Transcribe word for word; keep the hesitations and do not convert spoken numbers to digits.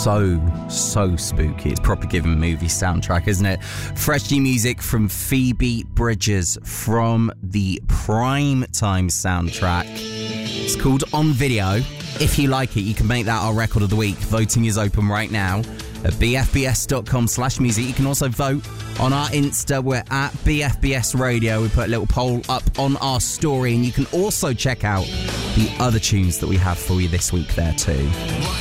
so, so spooky. It's proper given movie soundtrack, isn't it? Fresh new music from Phoebe Bridgers from the Prime Time soundtrack. It's called On Video. If you like it, you can make that our record of the week. Voting is open right now at b f b s dot com slash music. You can also vote on our Insta. We're at B F B S Radio. We put a little poll up on our story, and you can also check out the other tunes that we have for you this week there too.